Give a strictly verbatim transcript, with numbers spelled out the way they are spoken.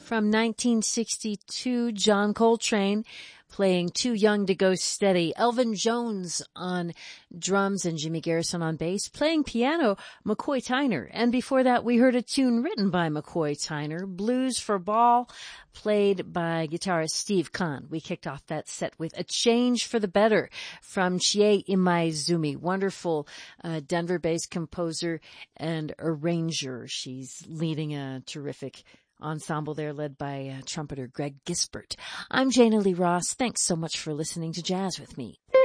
From nineteen sixty-two, John Coltrane playing Too Young to Go Steady. Elvin Jones on drums and Jimmy Garrison on bass. Playing piano, McCoy Tyner. And before that, we heard a tune written by McCoy Tyner, Blues for Ball, played by guitarist Steve Kahn. We kicked off that set with A Change for the Better from Chie Imaizumi, wonderful uh, Denver-based composer and arranger. She's leading a terrific ensemble there led by uh, trumpeter Greg Gisbert. I'm Jana Lee Ross. Thanks so much for listening to Jazz with Me.